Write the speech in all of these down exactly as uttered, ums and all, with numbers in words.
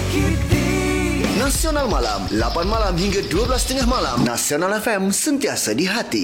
Nasional Malam, lapan malam hingga dua belas tiga puluh malam. Nasional F M, sentiasa di hati.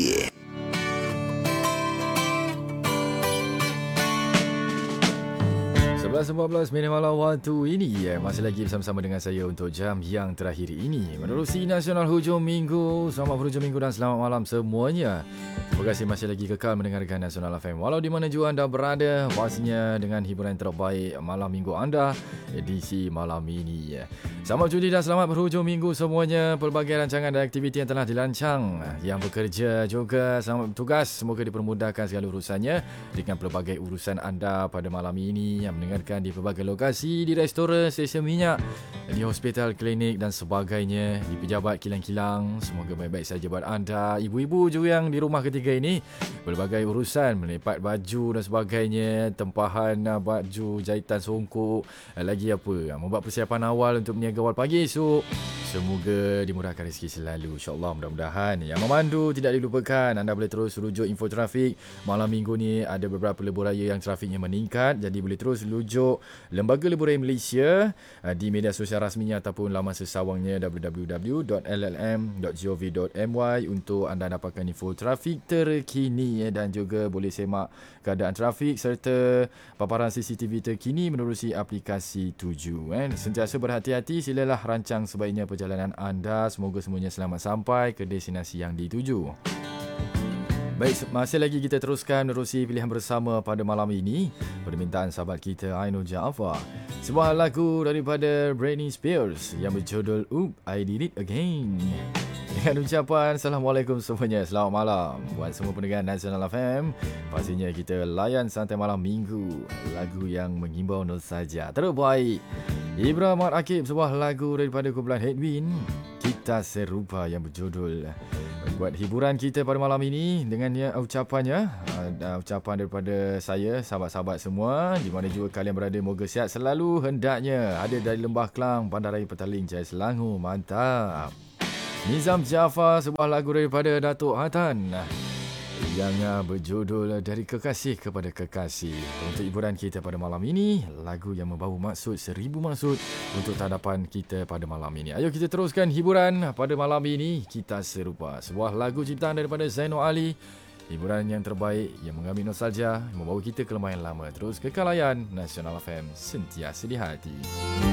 sebelas empat belas minit malam waktu ini ya, masih lagi bersama-sama dengan saya untuk jam yang terakhir ini menerusi Nasional Hujung Minggu. Selamat berhujung minggu dan selamat malam semuanya. Terima kasih masih lagi kekal mendengarkan Nasional F M. Walau di mana jua anda berada, pastinya dengan hiburan terbaik malam minggu anda, edisi malam ini. Selamat cuti dan selamat berhujung minggu semuanya. Pelbagai rancangan dan aktiviti yang telah dirancang, yang bekerja juga selamat bertugas, semoga dipermudahkan segala urusannya dengan pelbagai urusan anda pada malam ini, yang mendengarkan di pelbagai lokasi, di restoran, stesen minyak, di hospital, klinik dan sebagainya, di pejabat kilang-kilang. Semoga baik-baik saja buat anda. Ibu-ibu juga yang di rumah ketiga ini, berbagai urusan, melipat baju dan sebagainya, tempahan baju, jahitan songkok, lagi apa, membuat persiapan awal untuk meniaga awal pagi esok. Semoga dimudahkan rezeki selalu, insyaAllah, mudah-mudahan. Yang memandu tidak dilupakan, anda boleh terus rujuk info trafik. Malam minggu ni ada beberapa lebuh raya yang trafiknya meningkat, jadi boleh terus rujuk Lembaga Lebuh Raya Malaysia di media sosial rasminya ataupun laman sesawangnya w w w dot l l m dot gov dot m y untuk anda dapatkan info trafik terkini, dan juga boleh semak keadaan trafik serta paparan C C T V terkini menerusi aplikasi tuju. Sentiasa berhati-hati, silalah rancang sebaiknya perjalanan anda. Semoga semuanya selamat sampai ke destinasi yang dituju. Baik, masih lagi kita teruskan menerusi pilihan bersama pada malam ini. Permintaan sahabat kita Ainul Jaafar, sebuah lagu daripada Britney Spears yang berjudul Oop, I Did It Again. Dengan ucapan Assalamualaikum semuanya, selamat malam buat semua pendengar Nasional F M. Pastinya kita layan santai malam minggu, lagu yang mengimbau nostalgia terbaik. Ibrahim Ahmad Akib, sebuah lagu daripada kumpulan Headwind, Kita Serupa, yang berjudul. Buat hiburan kita pada malam ini dengan ya, ucapannya, uh, ucapan daripada saya, sahabat-sahabat semua, di mana juga kalian berada, moga sihat selalu hendaknya. Ada dari Lembah Kelang, Bandaraya Petaling, Jaya Selangor, mantap. Nizam Jaafar, sebuah lagu daripada Datuk Hatan yang uh, berjudul Dari Kekasih Kepada Kekasih. Untuk hiburan kita pada malam ini, lagu yang membawa maksud, seribu maksud untuk hadapan kita pada malam ini. Ayo kita teruskan hiburan pada malam ini. Kita Serupa, sebuah lagu ciptaan daripada Zainul Ali. Hiburan yang terbaik yang mengambil nostalgia, membawa kita ke lembah yang lama. Terus kekal layan Nasional F M, sentiasa di hati.